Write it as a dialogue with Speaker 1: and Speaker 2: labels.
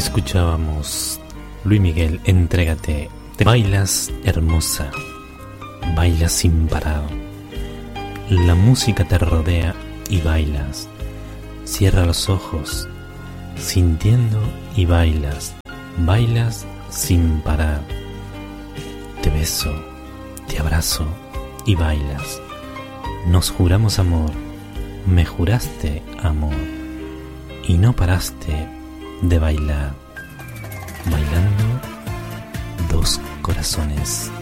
Speaker 1: Escuchábamos Luis Miguel, Entrégate. Te bailas hermosa, bailas sin parar. La música te rodea y bailas. Cierra los ojos, sintiendo y bailas. Bailas sin parar. Te beso, te abrazo y bailas. Nos juramos amor, me juraste amor, y no paraste de bailar. Bailando dos corazones.